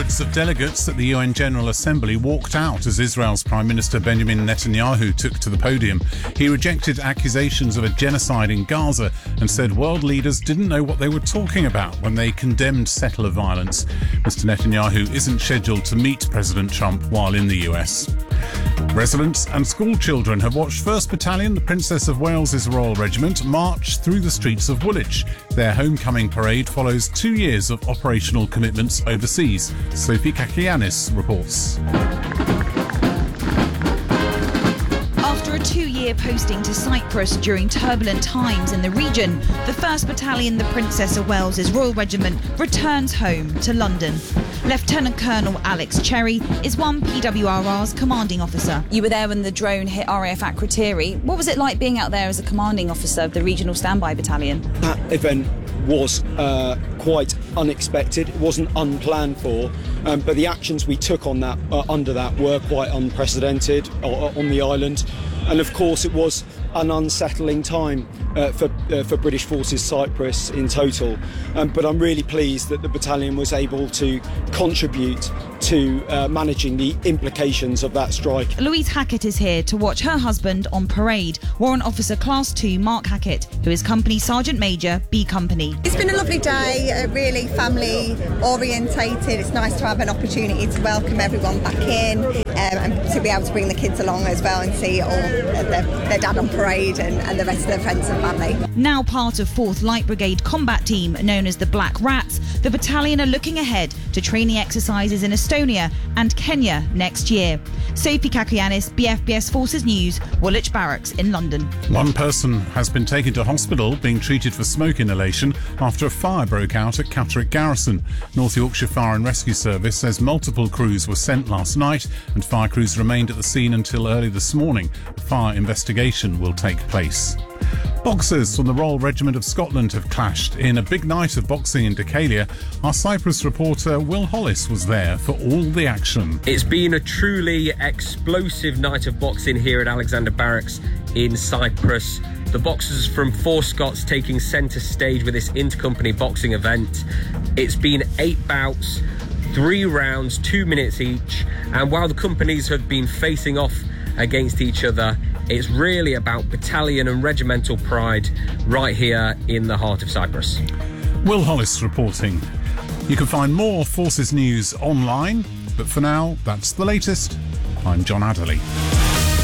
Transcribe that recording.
Hundreds of delegates at the UN General Assembly walked out as Israel's Prime Minister Benjamin Netanyahu took to the podium. He rejected accusations of a genocide in Gaza and said world leaders didn't know what they were talking about when they condemned settler violence. Mr. Netanyahu isn't scheduled to meet President Trump while in the US. Residents and school children have watched 1st Battalion, the Princess of Wales's Royal Regiment, march through the streets of Woolwich. Their homecoming parade follows 2 years of operational commitments overseas. Sophie Kakianis reports. After a 2-year posting to Cyprus during turbulent times in the region, the 1st Battalion, the Princess of Wales's Royal Regiment, returns home to London. Lieutenant Colonel Alex Cherry is one PWRR's commanding officer. You were there when the drone hit RAF Akrotiri. What was it like being out there as a commanding officer of the Regional Standby Battalion? That event was quite unexpected. It wasn't unplanned for, but the actions we took on that under that were quite unprecedented on the island. And of course it was an unsettling time for British Forces Cyprus in total. But I'm really pleased that the battalion was able to contribute to managing the implications of that strike. Louise Hackett is here to watch her husband on parade, Warrant Officer Class 2 Mark Hackett, who is Company Sergeant Major, B Company. It's been a lovely day, really family orientated. It's nice to have an opportunity to welcome everyone back in and to be able to bring the kids along as well and see all their dad on parade and the rest of their friends and family. Now part of 4th Light Brigade combat team known as the Black Rats, the battalion are looking ahead to training exercises in Estonia and Kenya next year. Sophie Kakianis, BFBS Forces News, Woolwich Barracks in London. One person has been taken to hospital being treated for smoke inhalation after a fire broke out at Catterick Garrison. North Yorkshire Fire and Rescue Service says multiple crews were sent last night and fire crews remained at the scene until early this morning. A fire investigation will take place. Boxers from the Royal Regiment of Scotland have clashed in a big night of boxing in Decalia. Our Cyprus reporter Will Hollis was there for all the action. It's been a truly explosive night of boxing here at Alexander Barracks in Cyprus. The boxers from Four Scots taking centre stage with this intercompany boxing event. It's been 8 bouts, 3 rounds, 2 minutes each, and while the companies have been facing off against each other, it's really about battalion and regimental pride right here in the heart of Cyprus. Will Hollis reporting. You can find more Forces news online, but for now, that's the latest. I'm John Adderley.